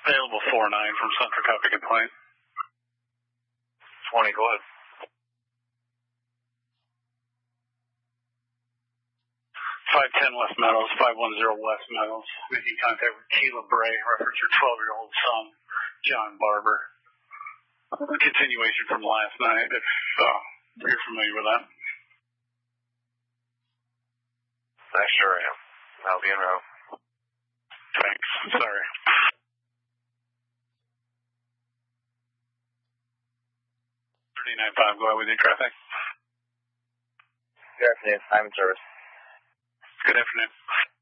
Available 4-9 from Central, copy complaint. 20, go ahead. 510 West Meadows, 510 West Meadows. Making contact with Keela Bray, reference her 12-year-old son, John Barber. Continuation from last night, if you're familiar with that. I sure am. I'll be en route. Thanks. Sorry. 39.5, go ahead with your traffic. Good afternoon. I'm in service. Good afternoon.